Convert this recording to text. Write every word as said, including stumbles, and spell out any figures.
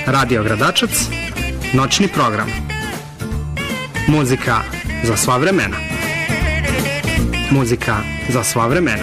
Radio Gradačac, noćni program. Muzika za sva vremena. Muzika za sva vremena.